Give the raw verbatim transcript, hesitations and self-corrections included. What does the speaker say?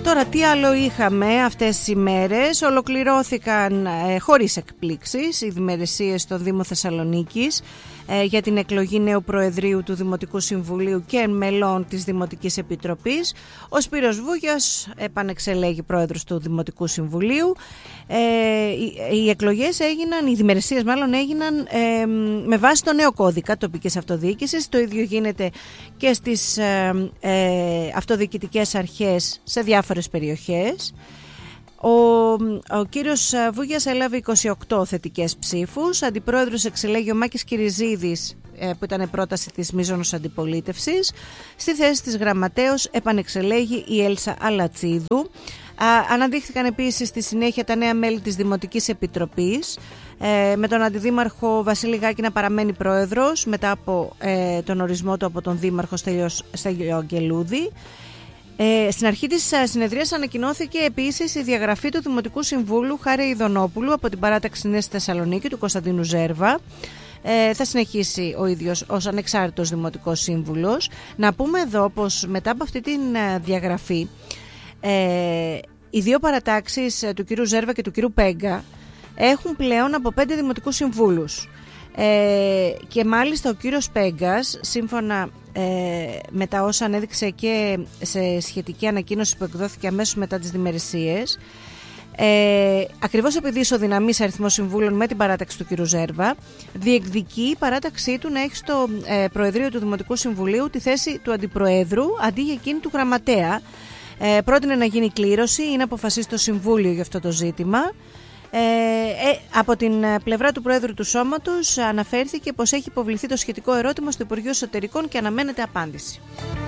Τώρα τι άλλο είχαμε αυτές τις ημέρες? Ολοκληρώθηκαν ε, χωρίς εκπλήξεις οι δημερεσίες στο Δήμο Θεσσαλονίκης ε, για την εκλογή νέου Προεδρίου του Δημοτικού Συμβουλίου και μελών της Δημοτικής Επιτροπής. Ο Σπύρος Βούγιας επανεξελέγει πρόεδρος του Δημοτικού Συμβουλίου. Ε, οι, οι εκλογές έγιναν, οι δημερεσίες μάλλον έγιναν ε, με βάση το νέο κώδικα τοπικής αυτοδιοίκησης. Το ίδιο γίνεται και στις ε, ε, αυτοδιοικητικές αρχές σε διάφορες περιοχές. Ο, ο κύριος Βούγιας έλαβε είκοσι οκτώ θετικές ψήφους. Αντιπρόεδρος εξελέγει ο Μάκης Κυριζίδης, που ήταν πρόταση της μείζωνος αντιπολίτευσης. Στη θέση της γραμματέως επανεξελέγει η Έλσα Αλατσίδου. Α, αναδείχθηκαν επίσης στη συνέχεια τα νέα μέλη της Δημοτικής Επιτροπής, ε, με τον Αντιδήμαρχο Βασίλη Γάκη να παραμένει πρόεδρος μετά από ε, τον ορισμό του από τον Δήμαρχο Στέλιο Αγγελούδη. Ε, στην αρχή της συνεδρίας ανακοινώθηκε επίσης η διαγραφή του Δημοτικού Συμβούλου Χάρη Ιδονόπουλου από την παράταξη Νέα στη Θεσσαλονίκη του Κωνσταντίνου Ζέρβα. Ε, θα συνεχίσει ο ίδιος ως ανεξάρτητος Δημοτικός Σύμβουλος. Να πούμε εδώ πως μετά από αυτή τη διαγραφή ε, οι δύο παρατάξεις του κ. Ζέρβα και του κ. Πέγκα έχουν πλέον από πέντε Δημοτικούς Συμβούλους. Ε, και μάλιστα ο κύριος Πέγκας, σύμφωνα ε, με τα όσα ανέδειξε και σε σχετική ανακοίνωση που εκδόθηκε αμέσως μετά τις δημερεσίες, ε, ακριβώς επειδή ισοδυναμείς αριθμό συμβούλων με την παράταξη του κύριου Ζέρβα, διεκδικεί η παράταξή του να έχει στο ε, Προεδρείο του Δημοτικού Συμβουλίου τη θέση του Αντιπροέδρου αντί για εκείνη του Γραμματέα. Ε, πρότεινε να γίνει κλήρωση ή να αποφασίσει το Συμβούλιο για αυτό το ζήτημα. Ε, ε, από την πλευρά του Προέδρου του Σώματος αναφέρθηκε πως έχει υποβληθεί το σχετικό ερώτημα στο Υπουργείο Εσωτερικών και αναμένεται απάντηση.